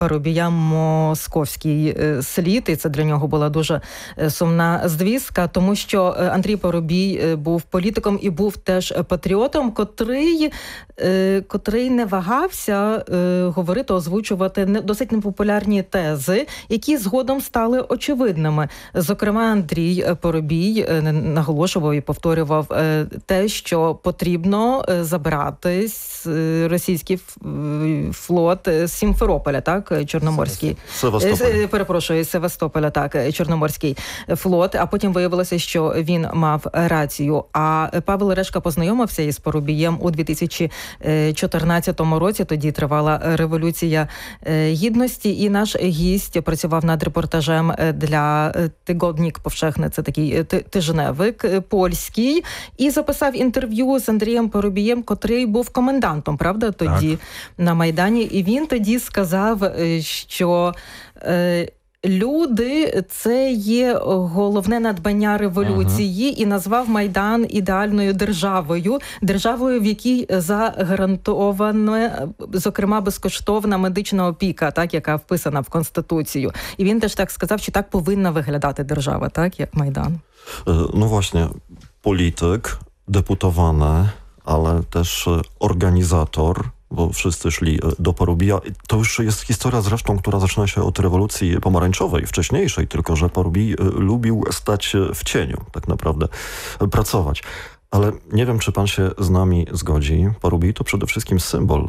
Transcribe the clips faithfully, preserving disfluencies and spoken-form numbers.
Парубія московський слід, і це для нього була дуже сумна звістка, тому що Андрій Парубій був політиком і був теж патріотом, котрий, котрий не вагався говорити, озвучувати досить непопулярні тези, які згодом стали очевидними. Зокрема, Андрій Парубій наголошував і повторював те, що потрібно забирати російський флот з Сімферополя, так? Чорноморський. Севастополя. Перепрошую, Севастополя, так, Чорноморський флот. А потім виявилося, що він мав рацію. А Павел Решка познайомився із Парубієм у дві тисячі чотирнадцятому році. Тоді тривала Революція Гідності. І наш гість працював над репортажем для Тиgodnik Powszechny, це такий тижневик польський. І записав інтерв'ю з Андрієм Парубієм, котрий був комендантом, правда, тоді так. на Майдані. І він тоді сказав, що е, люди – це є головне надбання революції, ага. і назвав Майдан ідеальною державою, державою, в якій загарантована, зокрема, безкоштовна медична опіка, так, яка вписана в Конституцію. І він теж так сказав, що так повинна виглядати держава, так, як Майдан. No właśnie, polityk, deputowany, ale też organizator, bo wszyscy szli do Parubija. To już jest historia zresztą, która zaczyna się od rewolucji pomarańczowej, wcześniejszej, tylko że Parubij lubił stać w cieniu, tak naprawdę pracować. Ale nie wiem, czy pan się z nami zgodzi. Parubij to przede wszystkim symbol.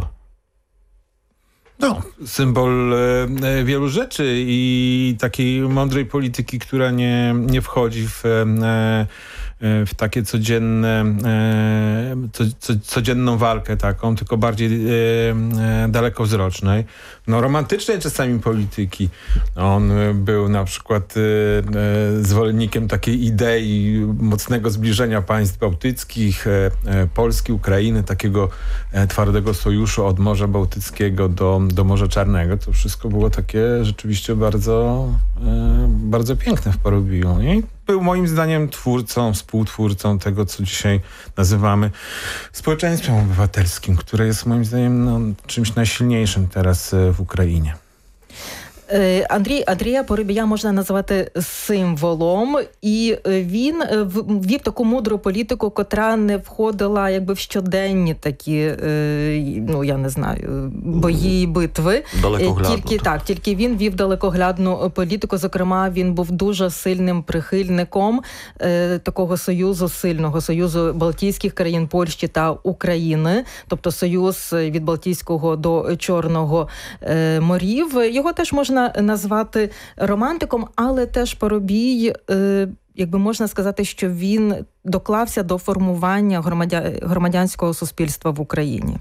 No, symbol e, wielu rzeczy i takiej mądrej polityki, która nie, nie wchodzi w, e, w takie codzienne, e, co, co, codzienną walkę taką, tylko bardziej e, e, dalekowzrocznej. No, romantycznej czasami polityki. On był na przykład e, e, zwolennikiem takiej idei mocnego zbliżenia państw bałtyckich, e, e, Polski, Ukrainy, takiego e, twardego sojuszu od Morza Bałtyckiego do, do Morza Czarnego. To wszystko było takie rzeczywiście bardzo, e, bardzo piękne w Parubiju. I był moim zdaniem twórcą, współtwórcą tego, co dzisiaj nazywamy społeczeństwem obywatelskim, które jest moim zdaniem no, czymś najsilniejszym teraz w Україні. Андрій, Андрія Парубія можна назвати символом, і він вів таку мудру політику, котра не входила якби в щоденні такі, ну я не знаю, бої, битви. Далекоглядно. Тільки так, тільки він вів далекоглядну політику. Зокрема, він був дуже сильним прихильником е, такого союзу, сильного союзу Балтійських країн, Польщі та України, тобто союз від Балтійського до Чорного е, морів. Його теж можна назвати романтиком, але теж Парубій, е, якби можна сказати, що він доклався до формування громадя... громадянського суспільства в Україні.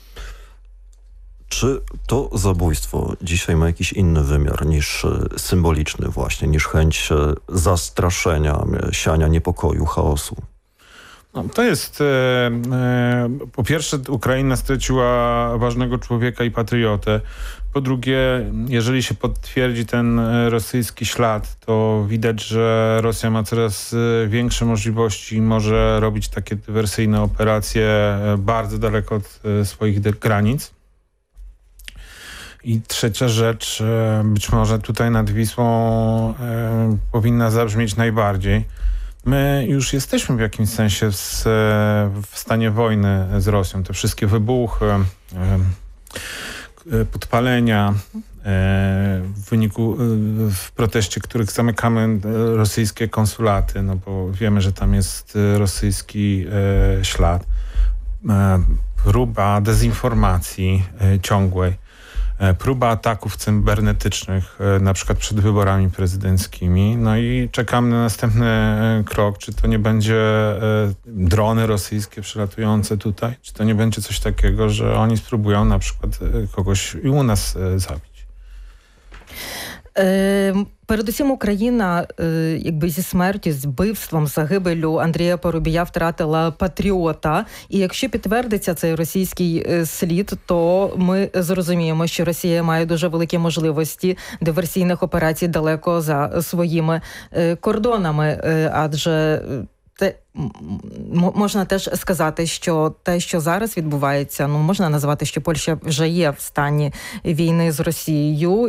Czy to zabójstwo dzisiaj ma jakiś inny wymiar niż symboliczny właśnie, niż chęć zastraszenia, siania niepokoju, chaosu? No, to jest, e, e, po pierwsze, Ukraina straciła ważnego człowieka i patriotę. Po drugie, jeżeli się potwierdzi ten rosyjski ślad, to widać, że Rosja ma coraz większe możliwości i może robić takie dywersyjne operacje bardzo daleko od swoich granic. I trzecia rzecz, być może tutaj nad Wisłą e, powinna zabrzmieć najbardziej. My już jesteśmy w jakimś sensie z, w stanie wojny z Rosją. Te wszystkie wybuchy, podpalenia w wyniku, w proteście, których zamykamy rosyjskie konsulaty, no bo wiemy, że tam jest rosyjski ślad. Próba dezinformacji ciągłej. Próba ataków cybernetycznych, na przykład przed wyborami prezydenckimi. No i czekamy na następny krok, czy to nie będzie drony rosyjskie przylatujące tutaj, czy to nie będzie coś takiego, że oni spróbują na przykład kogoś i u nas zabić. Передусім Україна якби зі смертю, з вбивством, загибелю Андрія Парубія втратила патріота. І якщо підтвердиться цей російський слід, то ми зрозуміємо, що Росія має дуже великі можливості диверсійних операцій далеко за своїми кордонами. Адже те, м- можна теж сказати, що те, що зараз відбувається, ну можна назвати, що Польща вже є в стані війни з Росією.